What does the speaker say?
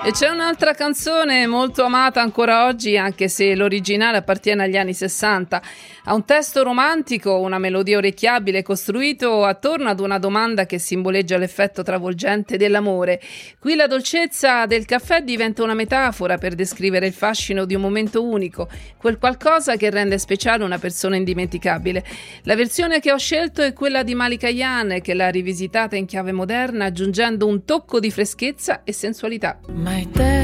E c'è un'altra canzone molto amata ancora oggi, anche se l'originale appartiene agli anni 60. Ha un testo romantico, una melodia orecchiabile, costruito attorno ad una domanda che simboleggia l'effetto travolgente dell'amore. Qui la dolcezza del caffè diventa una metafora per descrivere il fascino di un momento unico, quel qualcosa che rende speciale una persona indimenticabile. La versione che ho scelto è quella di Malika Ayane, che l'ha rivisitata in chiave moderna, aggiungendo un tocco di freschezza e sensualità. My dad